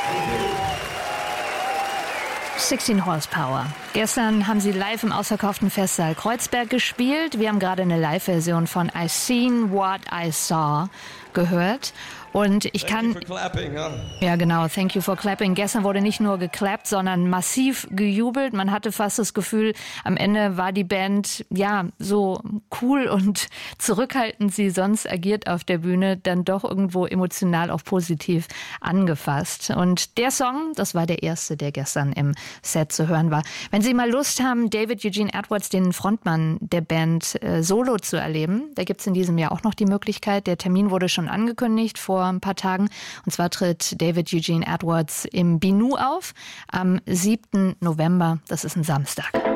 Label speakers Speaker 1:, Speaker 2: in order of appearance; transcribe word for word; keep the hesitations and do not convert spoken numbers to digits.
Speaker 1: sechzehn Horsepower. Gestern haben sie live im ausverkauften Festsaal Kreuzberg gespielt. Wir haben gerade eine Live-Version von I Seen What I Saw gehört. Und ich kann...
Speaker 2: Thank you for clapping, huh?
Speaker 1: Ja, genau. Thank you for clapping. Gestern wurde nicht nur geklappt, sondern massiv gejubelt. Man hatte fast das Gefühl, am Ende war die Band, ja, so cool und zurückhaltend sie sonst agiert auf der Bühne, dann doch irgendwo emotional auch positiv angefasst. Und der Song, das war der erste, der gestern im Set zu hören war. Wenn Sie mal Lust haben, David Eugene Edwards, den Frontmann der Band, äh, solo zu erleben, da gibt's in diesem Jahr auch noch die Möglichkeit. Der Termin wurde schon angekündigt vor ein paar Tagen. Und zwar tritt David Eugene Edwards im Binu auf am siebten November. Das ist ein Samstag.